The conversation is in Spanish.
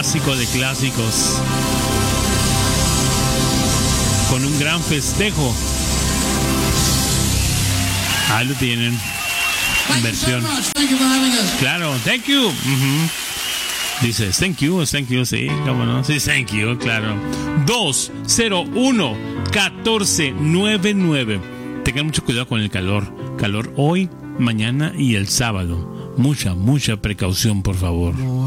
clásico de clásicos, con un gran festejo. Ahí lo tienen. Versión. Claro, thank you. Dice, thank you, sí, cómo no. Sí, thank you, claro. 201-1499. Tengan mucho cuidado con el calor. Calor hoy, mañana y el sábado. Mucha precaución, por favor.